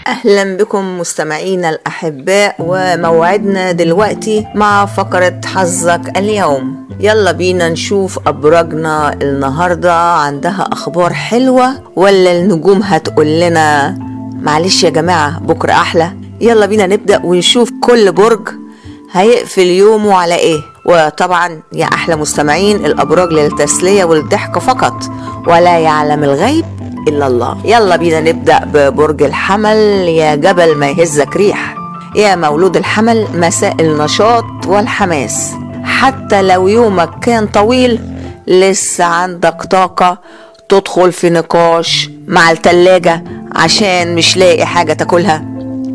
أهلا بكم مستمعينا الأحباء، وموعدنا دلوقتي مع فقرة حظك اليوم. يلا بينا نشوف أبراجنا النهاردة عندها أخبار حلوة ولا النجوم هتقول لنا معلش يا جماعة بكرة أحلى. يلا بينا نبدأ ونشوف كل برج هيقفل يومه على إيه. وطبعا يا أحلى مستمعين، الأبراج للتسلية والضحك فقط، ولا يعلم الغيب إلا الله. يلا بينا نبدأ ببرج الحمل. يا جبل ما يهزك ريح، يا مولود الحمل، مساء النشاط والحماس. حتى لو يومك كان طويل لسه عندك طاقة تدخل في نقاش مع التلاجة عشان مش لاقي حاجة تاكلها.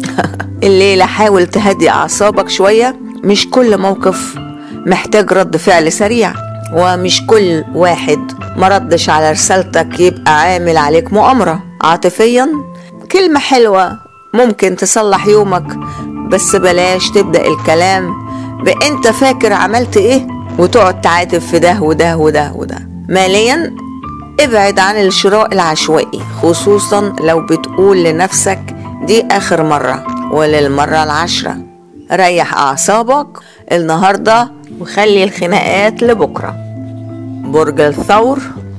الليلة حاول تهدي أعصابك شوية، مش كل موقف محتاج رد فعل سريع، ومش كل واحد مردش على رسالتك يبقى عامل عليك مؤامرة. عاطفيا كلمة حلوة ممكن تصلح يومك، بس بلاش تبدأ الكلام بأنت فاكر عملت ايه وتقعد تعاتب في ده وده وده وده. ماليا ابعد عن الشراء العشوائي، خصوصا لو بتقول لنفسك دي آخر مرة وللمرة العشرة. ريح أعصابك النهاردة وخلي الخناقات لبكرة. برج الثور،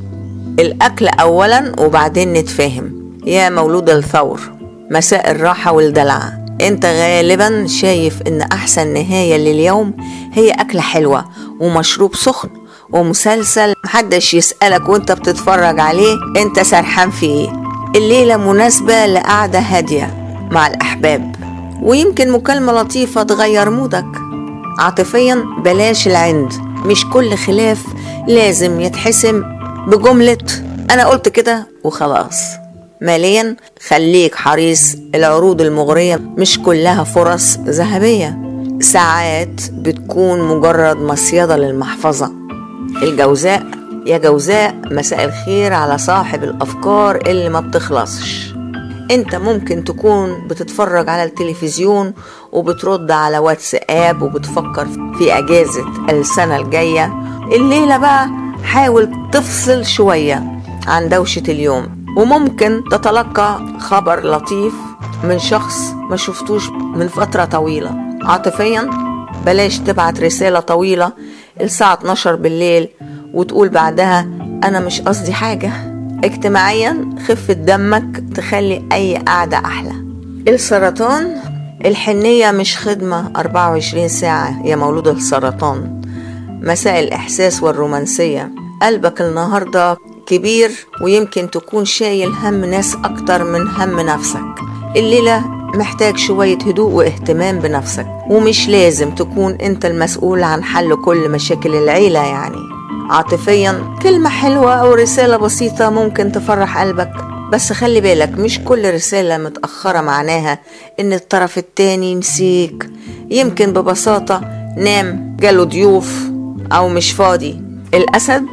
الأكل أولا وبعدين نتفاهم. يا مولود الثور، مساء الراحة والدلع. انت غالبا شايف ان احسن نهاية لليوم هي أكلة حلوة ومشروب سخن ومسلسل محدش يسألك وانت بتتفرج عليه انت سرحان في ايه. الليلة مناسبة لقعدة هادية مع الأحباب، ويمكن مكالمة لطيفة تغير مودك. عاطفيا بلاش العند، مش كل خلاف لازم يتحسم بجملة أنا قلت كده وخلاص. ماليا خليك حريص، العروض المغرية مش كلها فرص ذهبية، ساعات بتكون مجرد مصيدة للمحفظة. الجوزاء، يا جوزاء مساء الخير على صاحب الأفكار اللي ما بتخلصش. انت ممكن تكون بتتفرج على التلفزيون وبترد على واتساب وبتفكر في أجازة السنة الجاية. الليلة بقى حاول تفصل شوية عن دوشة اليوم، وممكن تتلقى خبر لطيف من شخص ما شفتوش من فترة طويلة. عاطفيا بلاش تبعت رسالة طويلة الساعة 12 بالليل وتقول بعدها أنا مش قصدي حاجة. اجتماعيا خفة دمك تخلي أي قعدة أحلى. السرطان، الحنية مش خدمة 24 ساعة يا مولود السرطان. مساء الإحساس والرومانسية، قلبك النهاردة كبير ويمكن تكون شايل هم ناس أكتر من هم نفسك. الليلة محتاج شوية هدوء واهتمام بنفسك، ومش لازم تكون انت المسؤول عن حل كل مشاكل العيلة يعني. عاطفيا كلمة حلوة أو رسالة بسيطة ممكن تفرح قلبك، بس خلي بالك مش كل رسالة متأخرة معناها ان الطرف التاني نسيك. يمكن ببساطة نام، جاله ضيوف، أو مش فاضي. الأسد،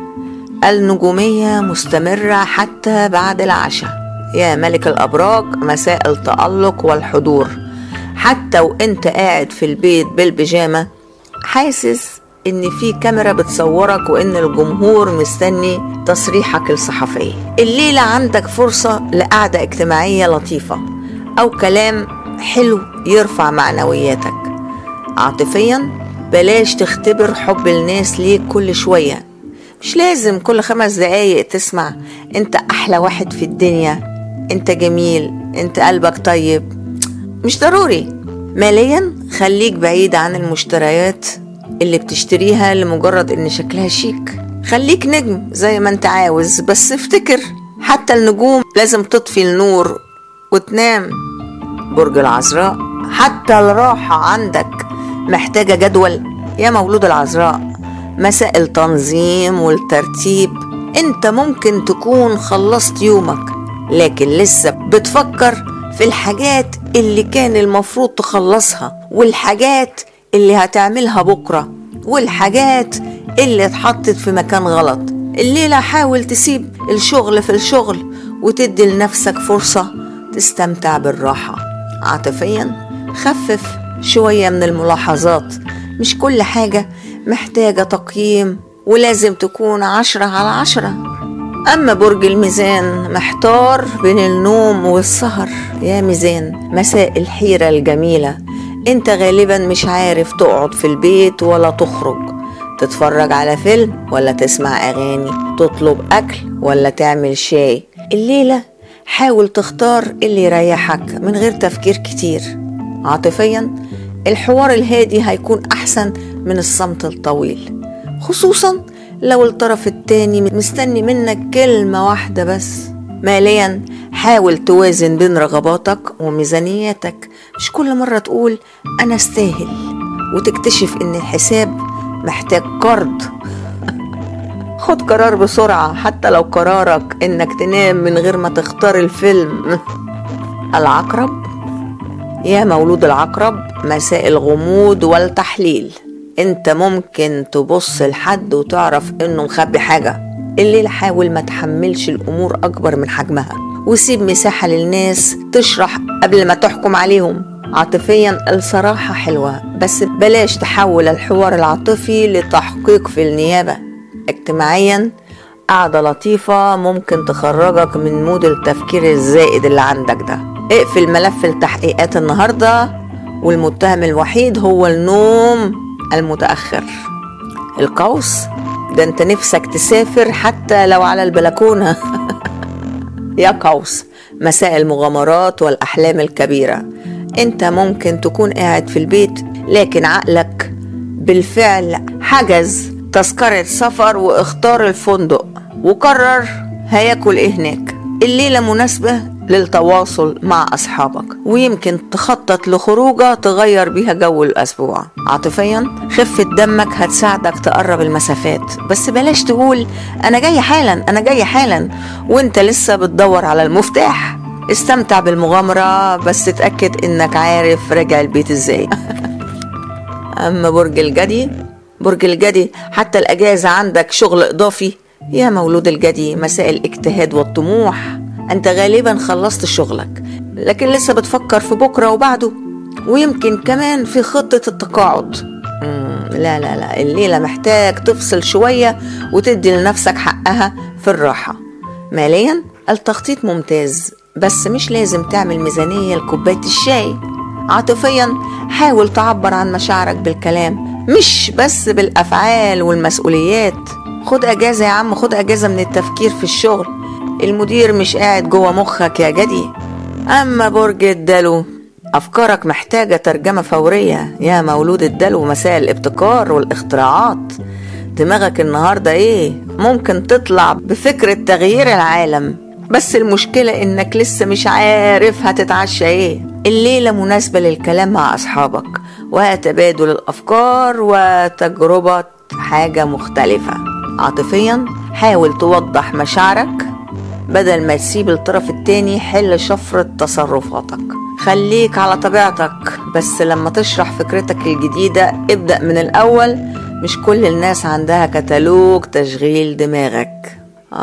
النجومية مستمرة حتى بعد العشاء. يا ملك الأبراج، مساء التألق والحضور. حتى وانت قاعد في البيت بالبيجامة حاسس ان في كاميرا بتصورك وان الجمهور مستني تصريحك الصحفي. الليلة عندك فرصة لقعدة اجتماعية لطيفة او كلام حلو يرفع معنوياتك. عاطفيا بلاش تختبر حب الناس ليك كل شوية، مش لازم كل 5 دقايق تسمع انت احلى واحد في الدنيا، انت جميل، انت قلبك طيب، مش ضروري. ماليا خليك بعيد عن المشتريات اللي بتشتريها لمجرد ان شكلها شيك. خليك نجم زي ما انت عاوز، بس افتكر حتى النجوم لازم تطفي النور وتنام. برج العذراء، حتى الراحة عندك محتاجة جدول يا مولود العذراء. مساء التنظيم والترتيب، انت ممكن تكون خلصت يومك لكن لسه بتفكر في الحاجات اللي كان المفروض تخلصها، والحاجات اللي هتعملها بكرة، والحاجات اللي اتحطت في مكان غلط. الليلة حاول تسيب الشغل في الشغل وتدي لنفسك فرصة تستمتع بالراحة. عاطفيا خفف شوية من الملاحظات، مش كل حاجة محتاجة تقييم ولازم تكون 10 على 10. أما برج الميزان محتار بين النوم والسهر. يا ميزان، مساء الحيرة الجميلة. انت غالبا مش عارف تقعد في البيت ولا تخرج، تتفرج على فيلم ولا تسمع أغاني، تطلب أكل ولا تعمل شاي. الليلة حاول تختار اللي يريحك من غير تفكير كتير. عاطفيا الحوار الهادي هيكون أحسن من الصمت الطويل، خصوصا لو الطرف التاني مستني منك كلمة واحدة بس. ماليا حاول توازن بين رغباتك وميزانيتك، مش كل مرة تقول أنا استاهل وتكتشف إن الحساب محتاج قرض. خد قرار بسرعة، حتى لو قرارك إنك تنام من غير ما تختار الفيلم. العقرب، يا مولود العقرب، مساء الغموض والتحليل. انت ممكن تبص لحد وتعرف انه مخبي حاجة. الليلة حاول ما تحملش الامور اكبر من حجمها، وسيب مساحة للناس تشرح قبل ما تحكم عليهم. عاطفيا الصراحة حلوة، بس بلاش تحول الحوار العاطفي لتحقيق في النيابة. اجتماعيا قعدة لطيفة ممكن تخرجك من مود التفكير الزائد اللي عندك ده. اقفل ملف التحقيقات النهاردة، والمتهم الوحيد هو النوم المتأخر. القوس، ده انت نفسك تسافر حتى لو على البلكونة. يا قوس، مساء المغامرات والأحلام الكبيرة. انت ممكن تكون قاعد في البيت، لكن عقلك بالفعل حجز تذكرة سفر واختار الفندق وقرر هياكل ايه هناك. الليلة مناسبة للتواصل مع أصحابك، ويمكن تخطط لخروجة تغير بيها جو الأسبوع. عاطفيا خفة دمك هتساعدك تقرب المسافات، بس بلاش تقول أنا جاي حالا أنا جاي حالا وانت لسه بتدور على المفتاح. استمتع بالمغامرة، بس تأكد انك عارف راجع البيت ازاي. أما برج الجدي، برج الجدي حتى الأجازة عندك شغل إضافي. يا مولود الجدي، مساء الاجتهاد والطموح. أنت غالبا خلصت شغلك، لكن لسه بتفكر في بكرة وبعده، ويمكن كمان في خطة التقاعد. لا لا لا، الليلة محتاج تفصل شوية وتدي لنفسك حقها في الراحة. ماليا التخطيط ممتاز، بس مش لازم تعمل ميزانية لكوباية الشاي. عاطفيا حاول تعبر عن مشاعرك بالكلام، مش بس بالأفعال والمسؤوليات. خد أجازة يا عم، خد أجازة من التفكير في الشغل. المدير مش قاعد جوه مخك يا جدي. أما برج الدلو، أفكارك محتاجة ترجمة فورية. يا مولود الدلو، مساء الابتكار والاختراعات. دماغك النهاردة ايه؟ ممكن تطلع بفكرة تغيير العالم، بس المشكلة انك لسه مش عارف هتتعشى ايه. الليلة مناسبة للكلام مع أصحابك وتبادل الأفكار وتجربة حاجة مختلفة. عاطفيا حاول توضح مشاعرك بدل ما تسيب الطرف التاني حل شفرة تصرفاتك. خليك على طبيعتك، بس لما تشرح فكرتك الجديدة ابدأ من الأول. مش كل الناس عندها كتالوج تشغيل دماغك.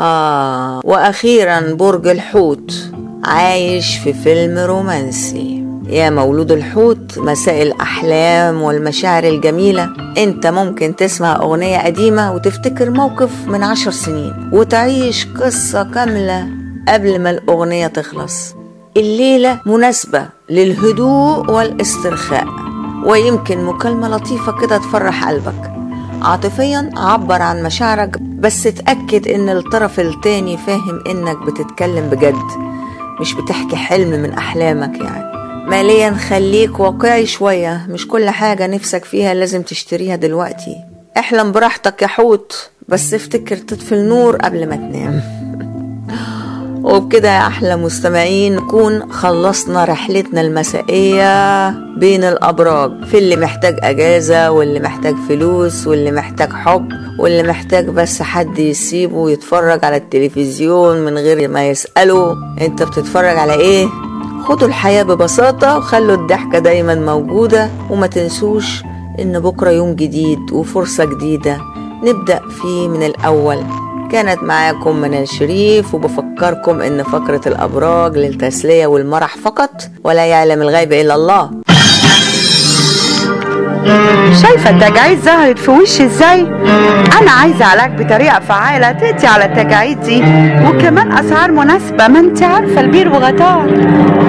وأخيرا برج الحوت، عايش في فيلم رومانسي. يا مولود الحوت، مساء الأحلام والمشاعر الجميلة. انت ممكن تسمع أغنية قديمة وتفتكر موقف من 10 سنين وتعيش قصة كاملة قبل ما الأغنية تخلص. الليلة مناسبة للهدوء والاسترخاء، ويمكن مكالمة لطيفة كده تفرح قلبك. عاطفيا عبر عن مشاعرك، بس تأكد ان الطرف التاني فاهم انك بتتكلم بجد، مش بتحكي حلم من أحلامك يعني. ماليا خليك واقعي شوية، مش كل حاجة نفسك فيها لازم تشتريها دلوقتي. احلم براحتك يا حوت، بس افتكر تطفي النور قبل ما تنام. وبكده يا أحلى مستمعين نكون خلصنا رحلتنا المسائية بين الأبراج، في اللي محتاج أجازة واللي محتاج فلوس واللي محتاج حب واللي محتاج بس حد يسيبه ويتفرج على التلفزيون من غير ما يسأله انت بتتفرج على ايه. خدوا الحياة ببساطة وخلوا الضحكة دايما موجودة، وما تنسوش ان بكرة يوم جديد وفرصة جديدة نبدأ فيه من الأول. كانت معاكم منال شريف، وبفكركم ان فقرة الأبراج للتسلية والمرح فقط، ولا يعلم الغيب إلا الله. شايفة التجاعيد ظهرت في وشي ازاي؟ انا عايزة علاج بطريقة فعالة تقضي على التجاعيد دي، وكمان اسعار مناسبة، ما انت عارفة البير وغطاه.